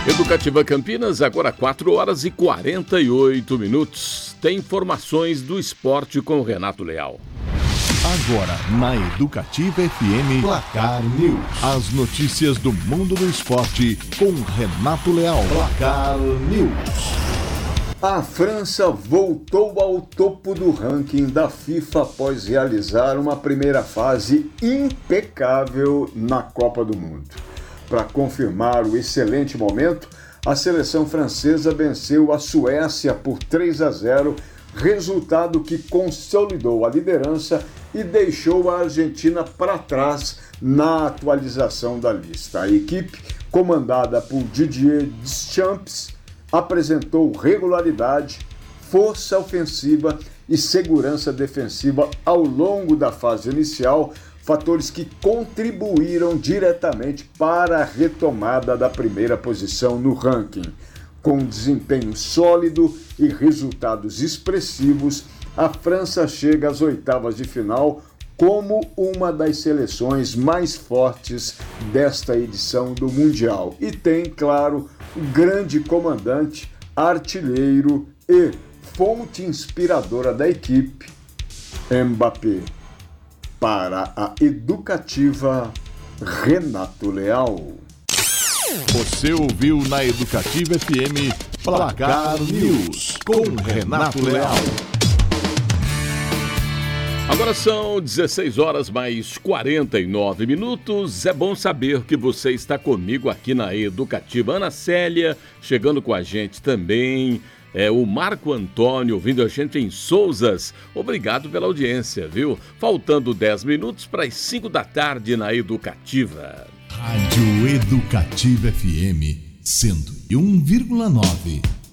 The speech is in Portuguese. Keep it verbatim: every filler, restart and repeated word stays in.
Educativa Campinas, agora quatro horas e quarenta e oito minutos. Tem informações do esporte com Renato Leal. Agora, na Educativa F M, Placar News. As notícias do mundo do esporte com Renato Leal. Placar News. A França voltou ao topo do ranking da FIFA após realizar uma primeira fase impecável na Copa do Mundo. Para confirmar o excelente momento, a seleção francesa venceu a Suécia por três a zero, resultado que consolidou a liderança e deixou a Argentina para trás na atualização da lista. A equipe, comandada por Didier Deschamps, apresentou regularidade, força ofensiva e segurança defensiva ao longo da fase inicial, fatores que contribuíram diretamente para a retomada da primeira posição no ranking. Com desempenho sólido e resultados expressivos, a França chega às oitavas de final como uma das seleções mais fortes desta edição do Mundial. E tem, claro, o grande comandante, artilheiro e fonte inspiradora da equipe, Mbappé. Para a Educativa, Renato Leal. Você ouviu na Educativa F M Placar News com Renato Leal. Agora são dezesseis horas mais quarenta e nove minutos. É bom saber que você está comigo aqui na Educativa. Ana Célia chegando com a gente também. É o Marco Antônio ouvindo a gente em Souzas. Obrigado pela audiência, viu? Faltando dez minutos para as cinco da tarde na Educativa. Rádio Educativa F M cento e um vírgula nove.